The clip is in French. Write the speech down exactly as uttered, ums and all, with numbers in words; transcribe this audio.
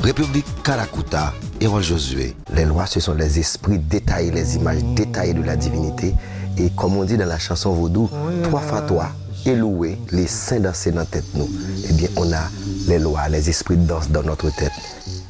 République Kalakuta, Hérol Josué. Les lois, ce sont les esprits détaillés, les images détaillées de la divinité. Et comme on dit dans la chanson vaudou, trois fois toi, éloué, les saints dansés dans la tête nous. Eh bien, on a les lois, les esprits dansent dans notre tête.